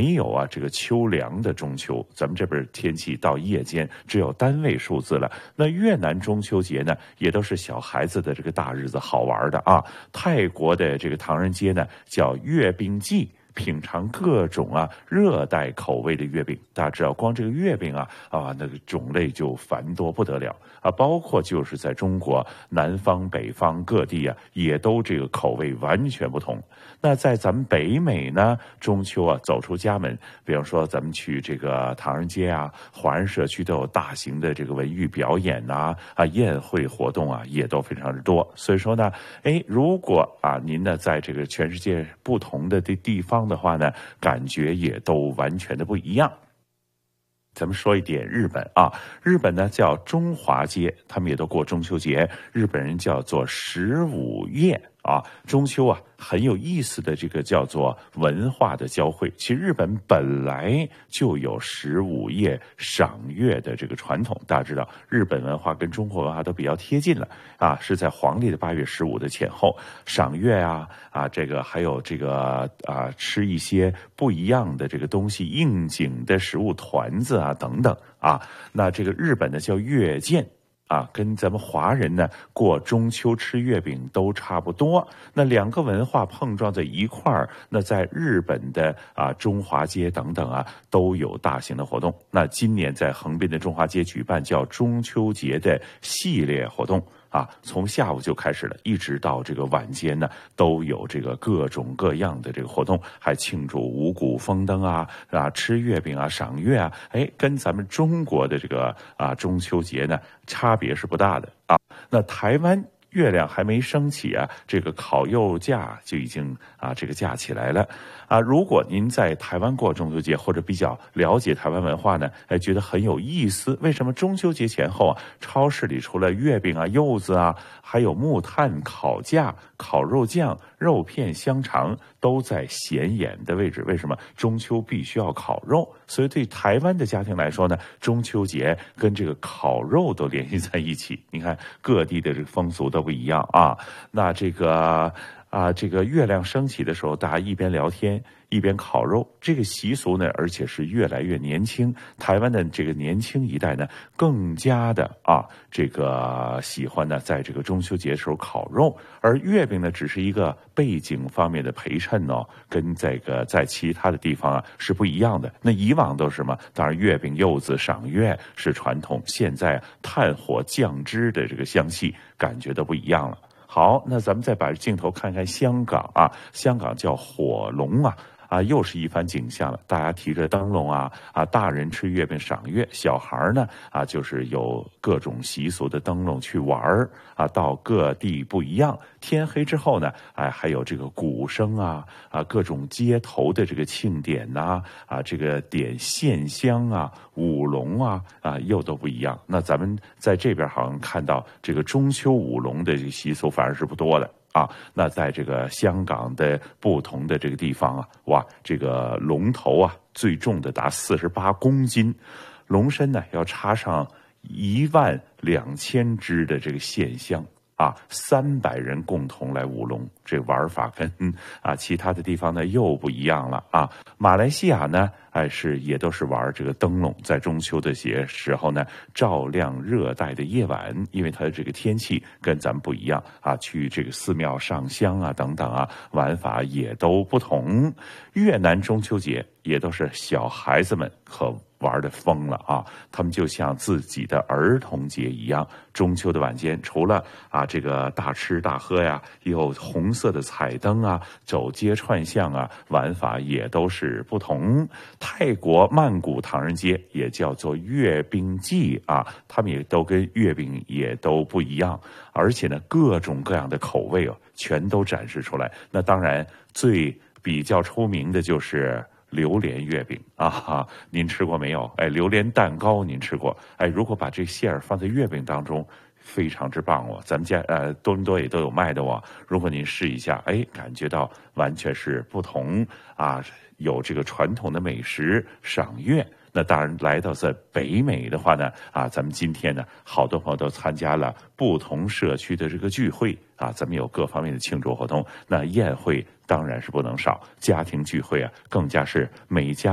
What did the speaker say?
没有啊这个秋凉的中秋，咱们这边天气到夜间只有单位数字了。那越南中秋节呢，也都是小孩子的这个大日子，好玩的啊。泰国的这个唐人街呢，叫阅兵季。品尝各种啊热带口味的月饼，大家知道，光这个月饼啊那个种类就繁多不得了啊，包括就是在中国南方、北方各地啊，也都这个口味完全不同。那在咱们北美呢，中秋啊走出家门，比方说咱们去这个唐人街啊、华人社区都有大型的这个文娱表演呐宴会活动啊，也都非常之多。所以说呢，如果啊您呢在这个全世界不同的地方的话呢，感觉也都完全的不一样。咱们说一点日本啊，日本呢叫中华街，他们也都过中秋节，日本人叫做15夜啊。中秋啊很有意思的这个叫做文化的交汇。其实日本本来就有15夜赏月的这个传统，大家知道日本文化跟中国文化都比较贴近了啊，是在黄历的8月15的前后赏月这个还有这个吃一些不一样的这个东西，应景的食物团子啊等等啊。那这个日本呢叫月见啊，跟咱们华人呢过中秋吃月饼都差不多。那两个文化碰撞在一块儿，那在日本的中华街等等啊都有大型的活动。那今年在横滨的中华街举办叫中秋节的系列活动啊，从下午就开始了，一直到这个晚间呢，都有这个各种各样的这个活动，还庆祝五谷丰登吃月饼啊，赏月啊，跟咱们中国的这个中秋节呢差别是不大的啊。那台湾月亮还没升起啊，这个烤肉架就已经这个架起来了啊。如果您在台湾过中秋节，或者比较了解台湾文化呢，觉得很有意思。为什么中秋节前后超市里除了月饼啊、柚子啊，还有木炭烤架、烤肉酱、肉片、香肠都在显眼的位置？为什么中秋必须要烤肉？所以对台湾的家庭来说呢，中秋节跟这个烤肉都联系在一起。你看各地的这个风俗都不一样啊。那这个月亮升起的时候，大家一边聊天一边烤肉，这个习俗呢，而且是越来越年轻。台湾的这个年轻一代呢，更加的这个喜欢呢，在这个中秋节的时候烤肉，而月饼呢，只是一个背景方面的陪衬哦，跟这个在其他的地方是不一样的。那以往都是什么？当然月饼、柚子、赏月是传统，现在炭火酱汁的这个香气感觉都不一样了。好，那咱们再把镜头看看香港啊，香港叫火龙又是一番景象了。大家提着灯笼大人吃月饼赏月，小孩呢就是有各种习俗的灯笼去玩到各地不一样。天黑之后呢，还有这个鼓声各种街头的这个庆典这个点线香舞龙又都不一样。那咱们在这边好像看到这个中秋舞龙的这个习俗反而是不多的。那在这个香港的不同的这个地方这个龙头最重的达48公斤，龙身呢要插上12000支的这个线香300人共同来舞龙，这玩法跟其他的地方呢又不一样了马来西亚呢也都是玩这个灯笼，在中秋的时候呢照亮热带的夜晚，因为它的这个天气跟咱们不一样去这个寺庙上香等等玩法也都不同。越南中秋节也都是小孩子们可玩的疯了他们就像自己的儿童节一样。中秋的晚间，除了这个大吃大喝有红色的彩灯走街串巷玩法也都是不同。泰国曼谷唐人街也叫做阅兵季他们也都跟月饼也都不一样，而且呢各种各样的口味全都展示出来。那当然最比较出名的就是榴莲月饼您吃过没有？榴莲蛋糕您吃过？如果把这馅儿放在月饼当中，非常之棒咱们家多伦多也都有卖的如果您试一下，感觉到完全是不同有这个传统的美食赏月。那当然来到在北美的话呢咱们今天呢好多朋友都参加了不同社区的这个聚会咱们有各方面的庆祝活动。那宴会当然是不能少，家庭聚会更加是每家